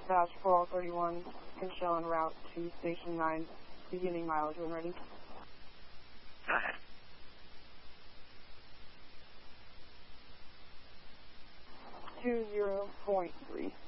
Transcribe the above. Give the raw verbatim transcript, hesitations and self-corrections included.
dispatch four thirty-one, Pinchot en route to Station nine, beginning mileage when ready. Go ahead. two zero point three.